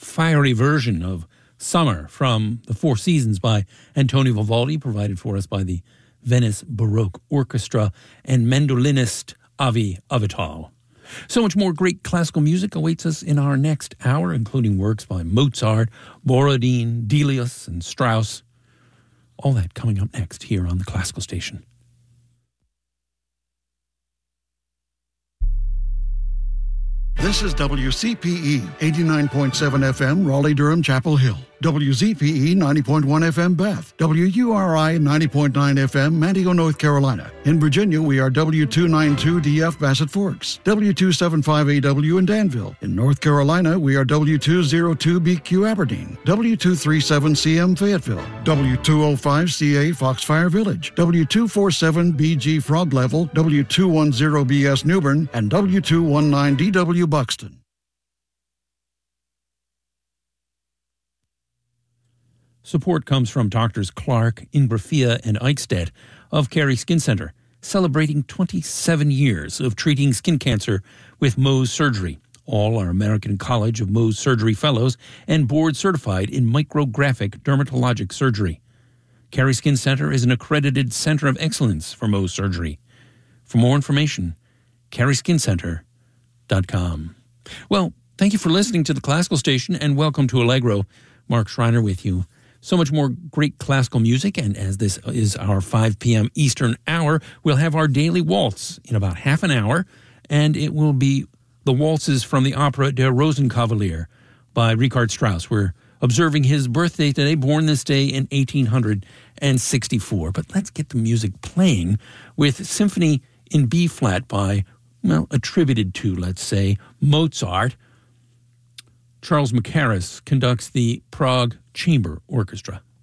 fiery version of Summer from The Four Seasons by Antonio Vivaldi, provided for us by the Venice Baroque Orchestra and mandolinist Avi Avital. So much more great classical music awaits us in our next hour, including works by Mozart, Borodin, Delius, and Strauss. All that coming up next here on the Classical Station. This is WCPE 89.7 FM, Raleigh-Durham, Chapel Hill. WZPE 90.1 FM, Beth. WURI 90.9 FM, Manteo, North Carolina. In Virginia, we are W292DF, Bassett Forks. W275AW in Danville. In North Carolina, we are W202BQ, Aberdeen. W237CM, Fayetteville. W205CA, Foxfire Village. W247BG, Frog Level. W210BS, Newbern. And W219DW, Buxton. Support comes from Doctors Clark, Ingrafia, and Eichstätt of Carey Skin Center, celebrating 27 years of treating skin cancer with Mohs surgery. All are American College of Mohs Surgery Fellows and board certified in micrographic dermatologic surgery. Carey Skin Center is an accredited center of excellence for Mohs surgery. For more information, careyskincenter.com. Well, thank you for listening to the Classical Station and welcome to Allegro. Mark Schreiner with you. So much more great classical music, and as this is our 5 p.m. Eastern hour, we'll have our daily waltz in about half an hour, and it will be the waltzes from the opera Der Rosenkavalier by Richard Strauss. We're observing his birthday today, born this day in 1864. But let's get the music playing with Symphony in B-flat by, well, attributed to, let's say, Mozart. Charles Mackerras conducts the Prague Chamber Orchestra.